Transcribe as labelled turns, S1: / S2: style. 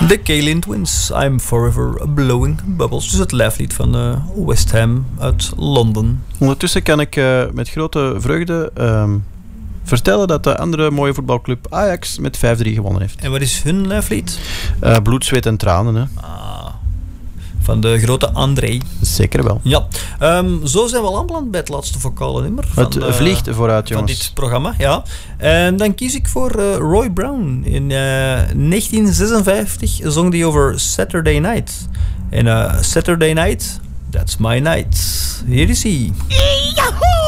S1: De Kalin Twins, I'm Forever Blowing Bubbles. Dus het lijflied van West Ham uit Londen.
S2: Ondertussen kan ik met grote vreugde vertellen dat de andere mooie voetbalclub Ajax met 5-3 gewonnen heeft.
S1: En wat is hun lijflied?
S2: Bloed, zweet en tranen. Hè.
S1: Van de grote André.
S2: Zeker wel.
S1: Ja. Zo zijn we al aanbeland bij het laatste vocale nummer.
S2: Het vliegt vooruit, jongens.
S1: Van dit programma, ja. En dan kies ik voor Roy Brown. In 1956 zong hij over Saturday Night. En Saturday Night, that's my night. Hier is hij.
S3: Yahoo!